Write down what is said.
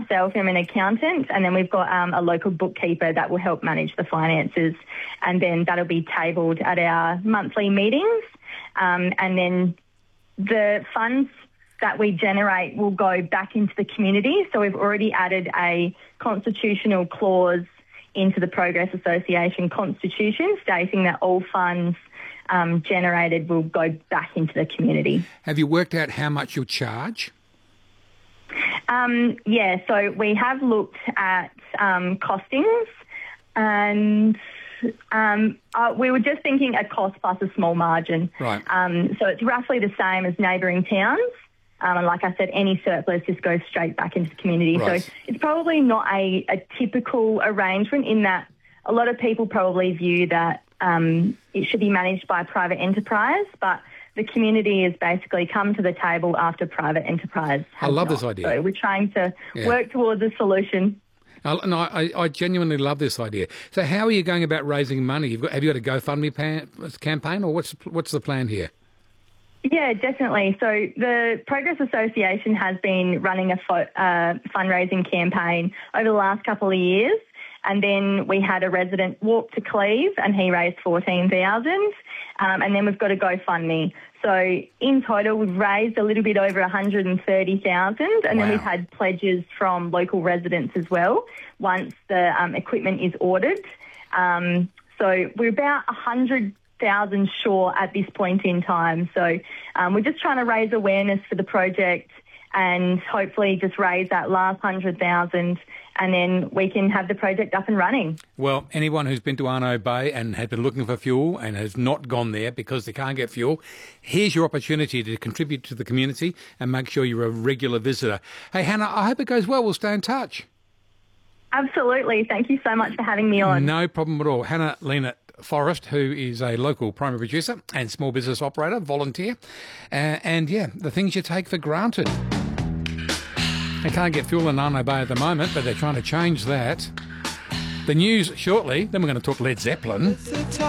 myself, I'm an accountant, and then we've got a local bookkeeper that will help manage the finances, and then that'll be tabled at our monthly meetings. And then the funds that we generate will go back into the community. So we've already added a constitutional clause into the Progress Association constitution stating that all funds generated will go back into the community. Have you worked out how much you'll charge? Yeah, so we have looked at costings, and we were just thinking a cost plus a small margin. Right. So it's roughly the same as neighbouring towns. And like I said, any surplus just goes straight back into the community. Right. So it's probably not a typical arrangement in that a lot of people probably view that it should be managed by a private enterprise, but the community has basically come to the table after private enterprise has I love not. this idea. So we're trying to work towards a solution. No, I genuinely love this idea. So how are you going about raising money? Have you got a GoFundMe campaign, or what's the plan here? Yeah, definitely. So the Progress Association has been running a fundraising campaign over the last couple of years, and then we had a resident walk to Cleve and he raised $14,000, and then we've got a GoFundMe. So in total, we've raised a little bit over $130,000, and then we've had pledges from local residents as well once the equipment is ordered. So we're about 100,000 short at this point in time. So we're just trying to raise awareness for the project and hopefully just raise that last 100,000, and then we can have the project up and running. Well, anyone who's been to Arno Bay and has been looking for fuel and has not gone there because they can't get fuel, here's your opportunity to contribute to the community and make sure you're a regular visitor. Hey, Hannah, I hope it goes well. We'll stay in touch. Absolutely. Thank you so much for having me on. No problem at all. Hannah Lena Forrest, who is a local primary producer and small business operator, volunteer. And the things you take for granted. They can't get fuel in Arno Bay at the moment, but they're trying to change that. The news shortly, then we're going to talk Led Zeppelin.